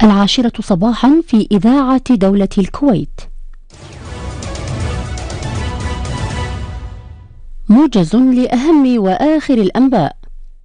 10 صباحا في إذاعة دولة الكويت. موجز لأهم وآخر الأنباء.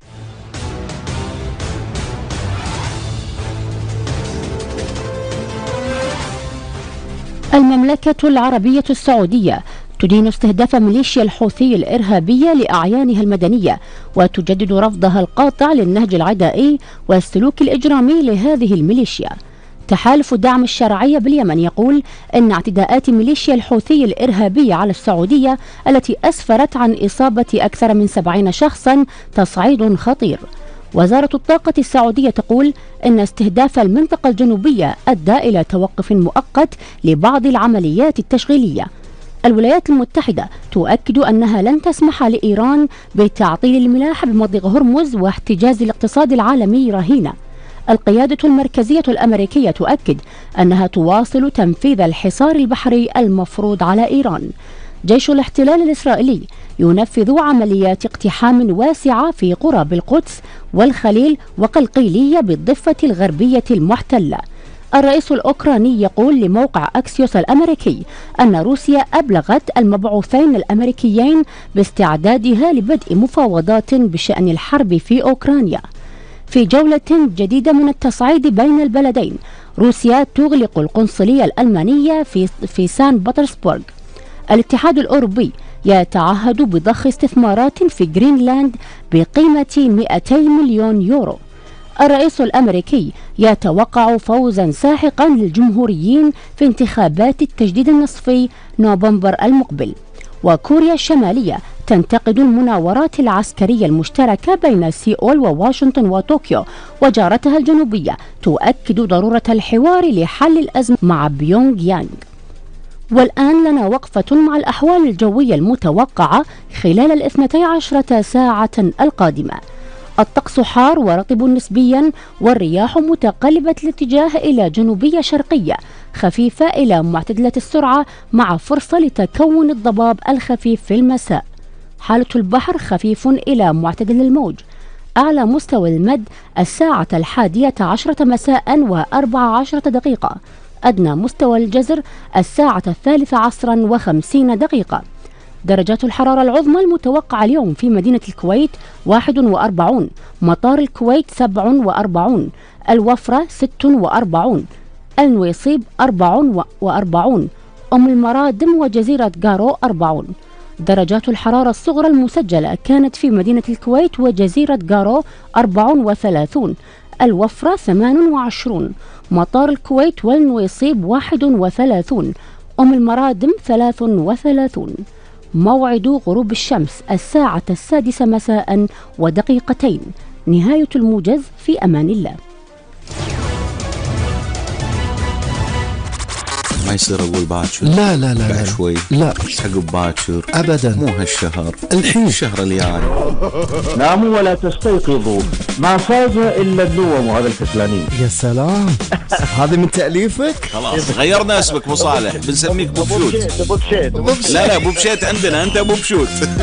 المملكة العربية السعودية تدين استهداف ميليشيا الحوثي الإرهابية لأعيانها المدنية، وتجدد رفضها القاطع للنهج العدائي والسلوك الإجرامي لهذه الميليشيا. تحالف دعم الشرعية باليمن يقول إن اعتداءات ميليشيا الحوثي الإرهابية على السعودية التي أسفرت عن إصابة أكثر من 70 شخصا تصعيد خطير. وزارة الطاقة السعودية تقول إن استهداف المنطقة الجنوبية أدى إلى توقف مؤقت لبعض العمليات التشغيلية. الولايات المتحدة تؤكد أنها لن تسمح لإيران بتعطيل الملاحة بمضيق هرمز واحتجاز الاقتصاد العالمي رهينة. القيادة المركزية الأمريكية تؤكد أنها تواصل تنفيذ الحصار البحري المفروض على إيران. جيش الاحتلال الإسرائيلي ينفذ عمليات اقتحام واسعة في قرى بالقدس والخليل وقلقيلية بالضفة الغربية المحتلة. الرئيس الأوكراني يقول لموقع أكسيوس الأمريكي أن روسيا أبلغت المبعوثين الأمريكيين باستعدادها لبدء مفاوضات بشأن الحرب في أوكرانيا. في جولة جديدة من التصعيد بين البلدين، روسيا تغلق القنصلية الألمانية في سان بطرسبورغ. الاتحاد الأوروبي يتعهد بضخ استثمارات في جرينلاند بقيمة 200 مليون يورو. الرئيس الأمريكي يتوقع فوزا ساحقا للجمهوريين في انتخابات التجديد النصفي نوفمبر المقبل. وكوريا الشمالية تنتقد المناورات العسكرية المشتركة بين سيول وواشنطن وطوكيو، وجارتها الجنوبية تؤكد ضرورة الحوار لحل الأزمة مع بيونغ يانغ. والآن لنا وقفة مع الأحوال الجوية المتوقعة خلال 12 ساعة القادمة. الطقس حار ورطب نسبيا، والرياح متقلبة الاتجاه إلى جنوبية شرقية خفيفة إلى معتدلة السرعة مع فرصة لتكون الضباب الخفيف في المساء. حالة البحر خفيف إلى معتدل الموج. أعلى مستوى المد 11:10 مساء و14 دقيقة. أدنى مستوى الجزر 13:50 و50 درجات الحرارة العظمى المتوقعة اليوم في مدينة الكويت 41، مطار الكويت 47، الوفرة 46، النويصيب 44، أم المرادم وجزيرة قارو 40. درجات الحرارة الصغرى المسجلة كانت في مدينة الكويت وجزيرة قارو 34، الوفرة 28، مطار الكويت والنويصيب 31، أم المرادم 33. موعد غروب الشمس 6:06 مساء ودقيقتين. نهاية الموجز، في أمان الله. ما يصير أقول باكر؟ لا لا لا بعد لا شوي؟ لا عقب باكر؟ أبدا، مو هالشهر، الحين الشهر الجاي. ناموا ولا تستيقظوا، ما فاز إلا النوم وهذا الكسلانين. يا سلام. هذه من تأليفك؟ خلاص غيرنا اسمك أبو صالح، بنسميك بوبشوت. بوبشيت. لا لا بوبشيت عندنا، أنت بوبشوت.